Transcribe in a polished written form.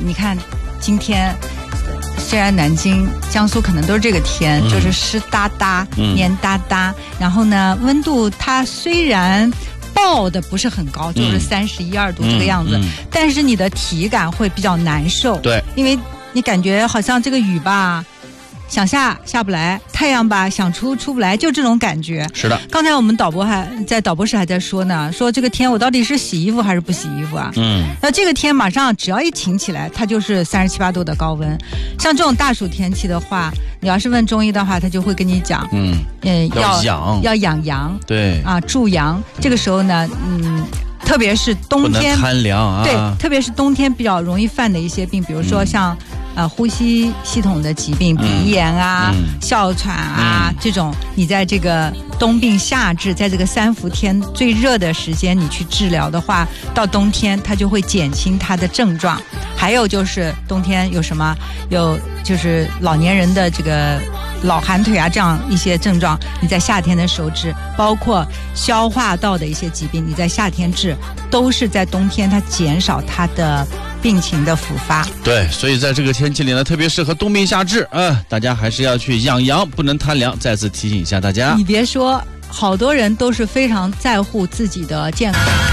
你看今天虽然南京、江苏可能都是这个天，就是湿哒哒、黏哒哒，然后呢，温度它虽然报的不是很高，就是31、2度这个样子，但是你的体感会比较难受。 对， 因为你感觉好像这个雨吧，想下不来，太阳吧想出不来，就这种感觉。 是的。 刚才我们导播室还在说呢，说这个天我到底是洗衣服还是不洗衣服啊？那这个天马上只要一晴起来，它就是37、8度的高温。像这种大暑天气的话，你要是问中医的话，他就会跟你讲，要养阳， 对啊，助阳。这个时候呢，特别是冬天， 不能贪凉啊。 对，特别是冬天比较容易犯的一些病，比如说像呼吸系统的疾病，鼻炎啊、哮喘啊这种，你在这个冬病夏治，在这个3伏天最热的时间，你去治疗的话，到冬天它就会减轻它的症状。还有就是冬天有什么？有就是老年人的这个老寒腿啊，这样一些症状，你在夏天的时候治，包括消化道的一些疾病，你在夏天治，都是在冬天它减少它的病情的复发。 对，所以在这个天气里呢，特别适合冬病夏治啊，大家还是要去养阳，不能贪凉。再次提醒一下大家， 你别说，好多人都是非常在乎自己的健康。